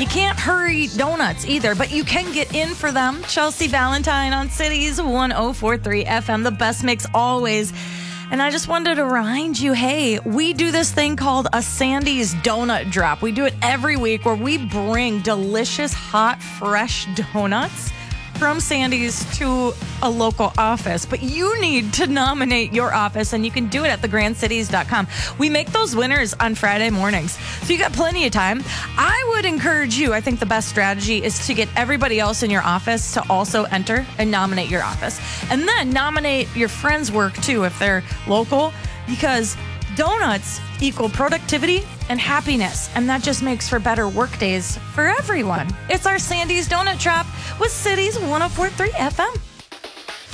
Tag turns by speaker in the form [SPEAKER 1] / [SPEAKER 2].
[SPEAKER 1] You can't hurry donuts either, but you can get in for them. Chelsea Valentine on Cities 1043 FM, the best mix always. And I just wanted to remind you, hey, we do this thing called a Sandy's Donut Drop. We do it every week where we bring delicious, hot, fresh donuts from Sandy's to a local office. But you need to nominate your office, and you can do it at thegrandcities.com. We make those winners on Friday mornings, so you got plenty of time. I would encourage you, I think the best strategy is to get everybody else in your office to also enter and nominate your office. And then nominate your friends' work too if they're local, because donuts equal productivity and happiness, and that just makes for better work days for everyone. It's our Sandy's Donut Drop with Cities 1043 FM.